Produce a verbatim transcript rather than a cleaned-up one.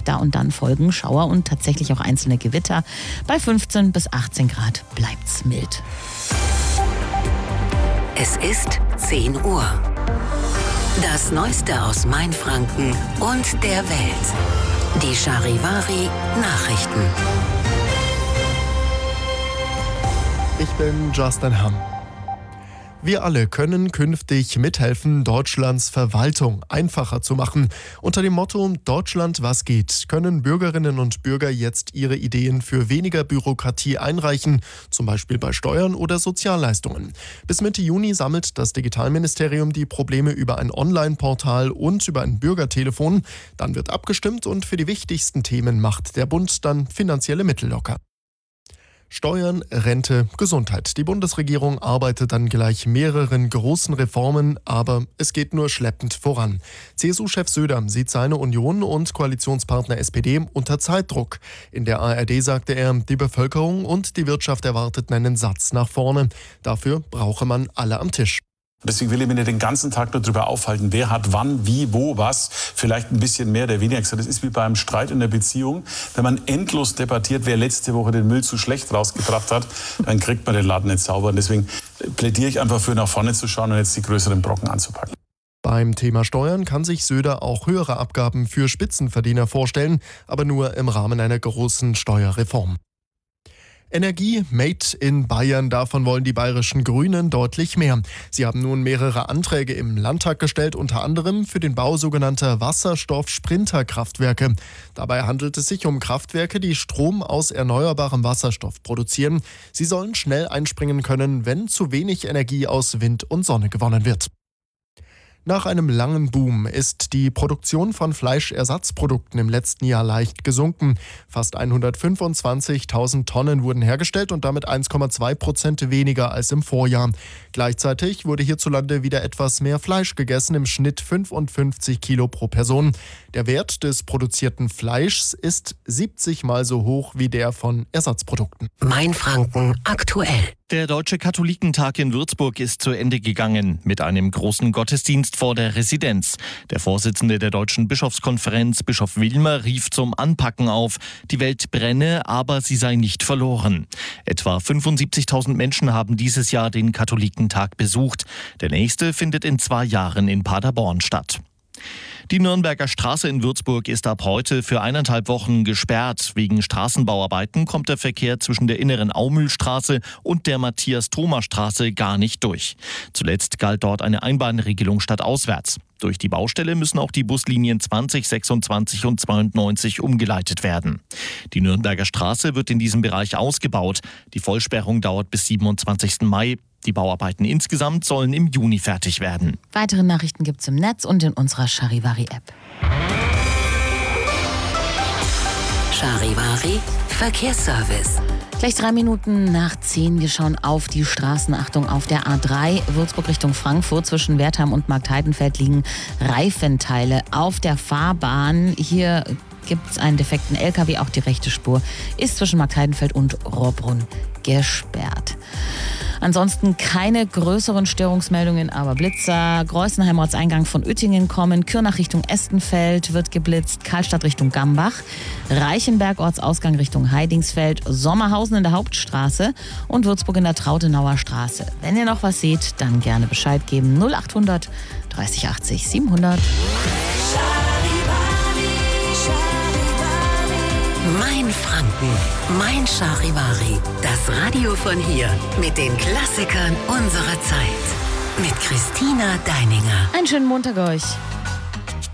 Da und dann folgen Schauer und tatsächlich auch einzelne Gewitter. Bei fünfzehn bis achtzehn Grad bleibt's mild. Es ist zehn Uhr. Das Neueste aus Mainfranken und der Welt. Die Charivari Nachrichten. Ich bin Justin Hamm. Wir alle können künftig mithelfen, Deutschlands Verwaltung einfacher zu machen. Unter dem Motto Deutschland, was geht, können Bürgerinnen und Bürger jetzt ihre Ideen für weniger Bürokratie einreichen, zum Beispiel bei Steuern oder Sozialleistungen. Bis Mitte Juni sammelt das Digitalministerium die Probleme über ein Online-Portal und über ein Bürgertelefon. Dann wird abgestimmt und für die wichtigsten Themen macht der Bund dann finanzielle Mittel locker. Steuern, Rente, Gesundheit. Die Bundesregierung arbeitet an gleich mehreren großen Reformen, aber es geht nur schleppend voran. C S U-Chef Söder sieht seine Union und Koalitionspartner S P D unter Zeitdruck. In der A R D sagte er, die Bevölkerung und die Wirtschaft erwarteten einen Satz nach vorne. Dafür brauche man alle am Tisch. Deswegen will ich mich nicht den ganzen Tag nur darüber aufhalten, wer hat wann, wie, wo, was, vielleicht ein bisschen mehr oder weniger gesagt. Das ist wie beim Streit in der Beziehung. Wenn man endlos debattiert, wer letzte Woche den Müll zu schlecht rausgebracht hat, dann kriegt man den Laden nicht sauber. Und deswegen plädiere ich einfach für, nach vorne zu schauen und jetzt die größeren Brocken anzupacken. Beim Thema Steuern kann sich Söder auch höhere Abgaben für Spitzenverdiener vorstellen, aber nur im Rahmen einer großen Steuerreform. Energie made in Bayern, davon wollen die bayerischen Grünen deutlich mehr. Sie haben nun mehrere Anträge im Landtag gestellt, unter anderem für den Bau sogenannter Wasserstoff-Sprinter-Kraftwerke. Dabei handelt es sich um Kraftwerke, die Strom aus erneuerbarem Wasserstoff produzieren. Sie sollen schnell einspringen können, wenn zu wenig Energie aus Wind und Sonne gewonnen wird. Nach einem langen Boom ist die Produktion von Fleischersatzprodukten im letzten Jahr leicht gesunken. Fast hundertfünfundzwanzigtausend Tonnen wurden hergestellt und damit eins Komma zwei Prozent weniger als im Vorjahr. Gleichzeitig wurde hierzulande wieder etwas mehr Fleisch gegessen, im Schnitt fünfundfünfzig Kilo pro Person. Der Wert des produzierten Fleischs ist siebzig Mal so hoch wie der von Ersatzprodukten. Mainfranken aktuell. Der Deutsche Katholikentag in Würzburg ist zu Ende gegangen mit einem großen Gottesdienst vor der Residenz. Der Vorsitzende der Deutschen Bischofskonferenz, Bischof Wilmer, rief zum Anpacken auf. Die Welt brenne, aber sie sei nicht verloren. Etwa fünfundsiebzigtausend Menschen haben dieses Jahr den Katholikentag besucht. Der nächste findet in zwei Jahren in Paderborn statt. Die Nürnberger Straße in Würzburg ist ab heute für eineinhalb Wochen gesperrt. Wegen Straßenbauarbeiten kommt der Verkehr zwischen der inneren Aumühlstraße und der Matthias-Thoma-Straße gar nicht durch. Zuletzt galt dort eine Einbahnregelung statt auswärts. Durch die Baustelle müssen auch die Buslinien zwanzig, sechsundzwanzig und zweiundneunzig umgeleitet werden. Die Nürnberger Straße wird in diesem Bereich ausgebaut. Die Vollsperrung dauert bis siebenundzwanzigsten Mai. Die Bauarbeiten insgesamt sollen im Juni fertig werden. Weitere Nachrichten gibt's im Netz und in unserer Charivari-App. Charivari Verkehrsservice. Gleich drei Minuten nach zehn. Wir schauen auf die Straßen. Achtung, auf der A drei Würzburg Richtung Frankfurt zwischen Wertheim und Marktheidenfeld liegen Reifenteile auf der Fahrbahn. Hier gibt es einen defekten L K W. Auch die rechte Spur ist zwischen Marktheidenfeld und Rohrbrunn gesperrt. Ansonsten keine größeren Störungsmeldungen, aber Blitzer. Greußenheim Ortseingang von Uettingen kommen. Kürnach Richtung Estenfeld wird geblitzt. Karlstadt Richtung Gambach. Reichenberg Ortsausgang Richtung Heidingsfeld. Sommerhausen in der Hauptstraße und Würzburg in der Trautenauer Straße. Wenn ihr noch was seht, dann gerne Bescheid geben. null achthundert dreißig achtzig siebenhundert. Mainfranken, Mein Charivari. Das Radio von hier mit den Klassikern unserer Zeit. Mit Christina Deininger. Einen schönen Montag euch.